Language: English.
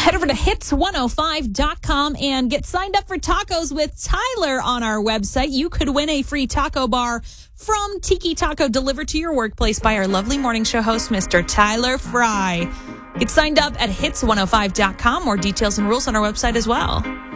Head over to hits105.com and get signed up for tacos with Tyler on our website. You could win a free taco bar from Tiki Taco delivered to your workplace by our lovely morning show host, Mr. Tyler Fry. Get signed up at hits105.com. More details and rules on our website as well.